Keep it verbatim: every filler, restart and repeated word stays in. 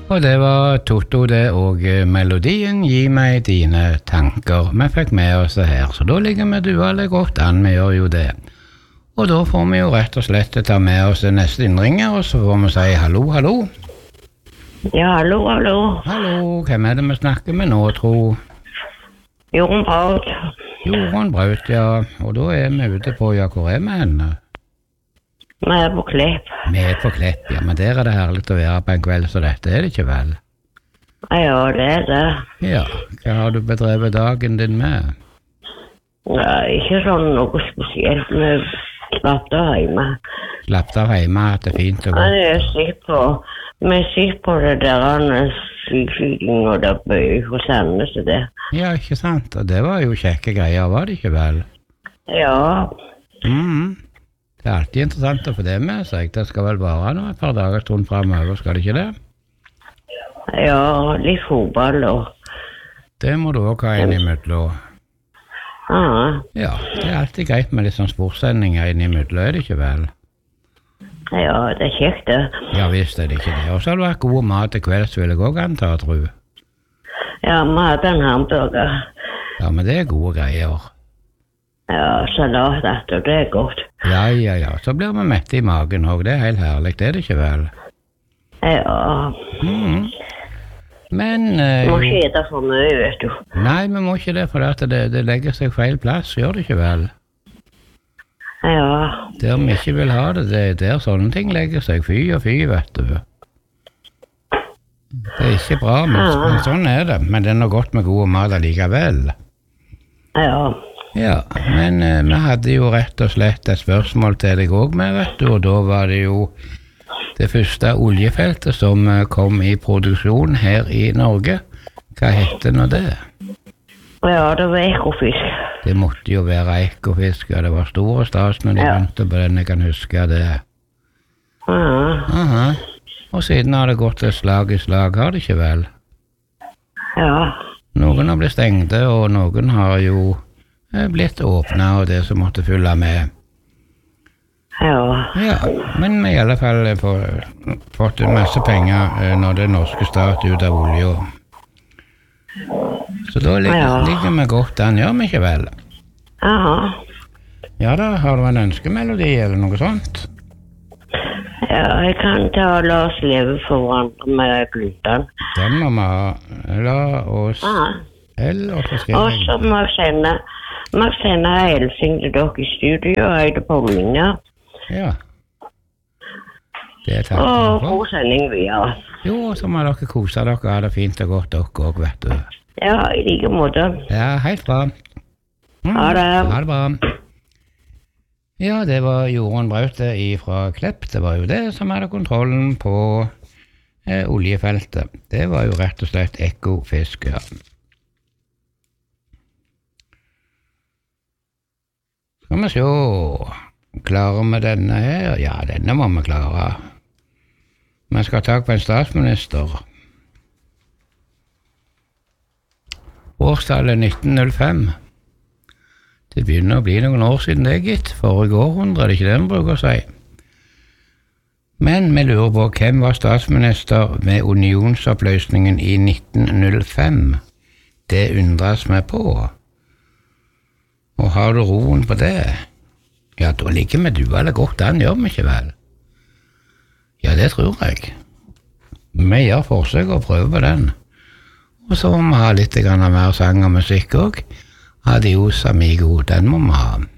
Og det var Totto det, og melodien Gi meg dine tanker. Vi fikk med oss det her, så da ligger vi duale godt an, vi gjør jo det. Og da får vi jo rett og slett ta med oss det neste innringer, og så får vi si hallo, hallo. Ja, hallo, hallo. Hallo, hvem er det vi snakker med nå, tro? Jorunn Braut. Jorunn Braut, ja. Og da er vi ute på, ja, hvor er vi henne? Vi er på Klepp. Vi er på Klepp, ja, men der er det herlig å være på en kveld, så dette er det ikke vel? Ja, det er det. Ja, hva har du bedrevet dagen din med? Ja, ikke sånn noe spesielt, vi slappte hjemme. Slappte av hjemme, at det er fint og Ja, godt? jeg sitter på, vi sitter på det der syksyking og der bøy hos Sandnes og det. Ja, ikke sant, og det var jo kjekke greier, var det ikke vel? Ja, Mhm. Det er alltid interessant å få det med seg. Det skal vel være nå et par dager stund fremover, skal det ikke det? ja, litt fotball og... Det må du også ha innimellom. Ja, Ja, det er alltid greit med litt sånn sportssendinger innimellom, er det ikke vel? ja, det er kjekt det. Ja, visst er det ikke det. Og så har det vært god mat til kvelds, vil jeg også anta, tro. Ja, vi hadde en hamburger. Ja, men det er gode greier. Ja, salat etter, det er godt. Ja, ja, ja. Så blir vi mette i magen også. Det er helt herlig, det er det ikke vel? Ja, Mhm. Men... vi eh, må ikke ete for mye, vet du. Nei, vi må ikke det, for at det, det legger seg feil plass, gjør det ikke vel? Ja, Der vi ikke vil ha det, det er der sånne ting legger seg. Fy og fy, vet du. Det er ikke bra, men, men sånn er det. Men det er noe godt med god mat allikevel. ja, Ja, men eh, vi hadde jo rett og slett et spørsmål til deg også med, vet du, og da var det jo det første oljefeltet som eh, kom i produksjon her i Norge. Hva hette nå det? ja, det var ekofisk. Det måtte jo være ekofisk, og det var store stas når de Ja. begynte på den, jeg kan huske det. Ja, Aha. Og siden har det gått et slag i slag, har det ikke vel? ja, Noen har blitt stengte, og noen har jo eh, blitt åpnet, og det som måtte fylle med. ja, Ja, men vi har i alle fall eh, få- fått en masse penger eh, når det norske stat ut av olje. Så da ligger, Ja. ligger vi godt an, gjør vi ikke vel? ja. Ja da, har du en ønskemelodi eller noe sånt? Ja, jeg kan ta La oss leve for hverandre med Gluntan. Den må vi ha. La oss Ja. L, og så skal Og jeg... så må jeg sende, må jeg sende en hilsen til dere i studio, og jeg det på minnet. Ja. Det er takk Og for. god sending videre. Jo, så må dere kose dere, ha det fint og godt dere også, vet du. Ja, i like måte. Ja, helt bra. Mm, Ha det. Ha det bra. Ja, det var Jorunn Braut fra Klepp. Det var jo det som hadde kontrollen på eh, oljefeltet. Det var jo rett og slett ekofisk, ja. Skal vi se. Klarer vi denne her? Ja, denne må vi klare. Vi skal ta på en statsminister. Årstallet nitten null fem. Det begynner å bli noen år siden det, gitt. Forrige århundre, er det ikke det vi bruker å si. Men vi lurer på hvem var statsminister ved unionsoppløsningen i nitten null fem. Det undres vi på. Og har du roen på det? Ja, da ligger vi duale godt an, gjør vi ikke vel? Ja, det tror jeg. Vi gjør forsøk og prøver på den. Og så må vi ha litt grann mer sang og musikk også. Adios amigo, den må vi ha.